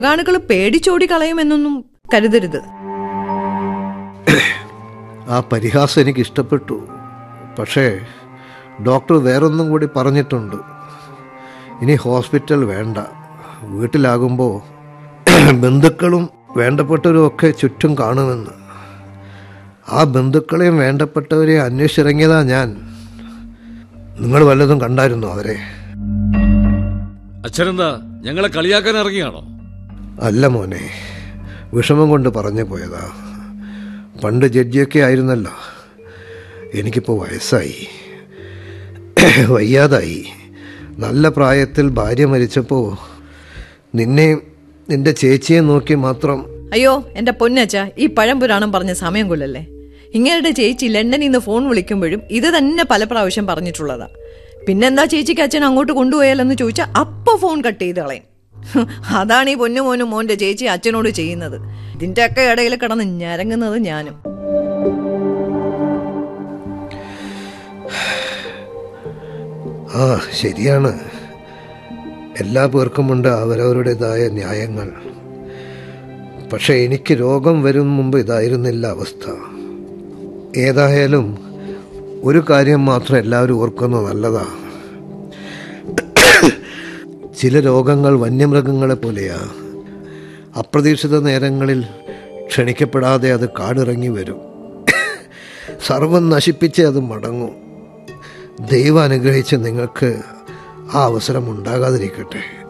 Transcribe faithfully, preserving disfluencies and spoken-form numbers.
രോഗാണുക്കൾ പേടിച്ചോടി കളയുമെന്നൊന്നും കരുതരുത്. ആ പരിഹാസം എനിക്ക് ഇഷ്ടപ്പെട്ടു. പക്ഷേ ഡോക്ടർ വേറൊന്നും കൂടി പറഞ്ഞിട്ടുണ്ട്. ഇനി ഹോസ്പിറ്റൽ വേണ്ട, വീട്ടിലാകുമ്പോൾ ബന്ധുക്കളും വേണ്ടപ്പെട്ടവരും ഒക്കെ ചുറ്റും കാണുമെന്ന്. ആ ബന്ധുക്കളെയും വേണ്ടപ്പെട്ടവരെയും അന്വേഷിച്ചിറങ്ങിയതാ ഞാൻ. നിങ്ങൾ വല്ലതും കണ്ടായിരുന്നോ അവരെ? അച്ഛനെന്താ ഞങ്ങളെ കളിയാക്കാൻ ഇറങ്ങിയാണോ? അല്ല മോനെ, വിഷമം കൊണ്ട് പറഞ്ഞു പോയതാ. പണ്ട് ജഡ്ജിയൊക്കെ ആയിരുന്നല്ലോ. എനിക്കിപ്പോൾ വയസ്സായി, വയ്യാതായി. നല്ല പ്രായത്തിൽ ഭാര്യ മരിച്ചപ്പോൾ നിന്നെയും നിന്റെ ചേച്ചിയെ നോക്കി മാത്രം. അയ്യോ എന്റെ പൊന്നച്ച, ഈ പഴംപുരാണം പറഞ്ഞ സമയം കൊല്ലല്ലേ. ഇങ്ങയുടെ ചേച്ചി ലണ്ടനിൽ നിന്ന് ഫോൺ വിളിക്കുമ്പോഴും ഇത് തന്നെ പല പ്രാവശ്യം പറഞ്ഞിട്ടുള്ളതാ. പിന്നെന്താ ചേച്ചിക്ക് അച്ഛൻ അങ്ങോട്ട് കൊണ്ടുപോയാലെന്ന് ചോദിച്ചാൽ അപ്പൊ ഫോൺ കട്ട് ചെയ്ത് കളയും. അതാണ് ഈ പൊന്നുമോനും മോന്റെ ചേച്ചി അച്ഛനോട് ചെയ്യുന്നത്. ഇതിന്റെ ഒക്കെ ഇടയിൽ കിടന്ന് ഞരങ്ങുന്നത് ഞാനും. ആ ശരിയാണ്, എല്ലാ പേർക്കുമുണ്ട് അവരവരുടേതായ ന്യായങ്ങൾ. പക്ഷെ എനിക്ക് രോഗം വരും മുമ്പ് ഇതായിരുന്നില്ല അവസ്ഥ. ഏതായാലും ഒരു കാര്യം മാത്രം എല്ലാവരും ഓർക്കുന്നത് നല്ലതാ. ചില രോഗങ്ങൾ വന്യമൃഗങ്ങളെ പോലെയാ. അപ്രതീക്ഷിത നേരങ്ങളിൽ ക്ഷണിക്കപ്പെടാതെ അത് കാടിറങ്ങി വരും. സർവം നശിപ്പിച്ച് അത് മടങ്ങും. ദൈവം അനുഗ്രഹിച്ച് നിങ്ങൾക്ക് ആ അവസരം ഉണ്ടാകാതിരിക്കട്ടെ.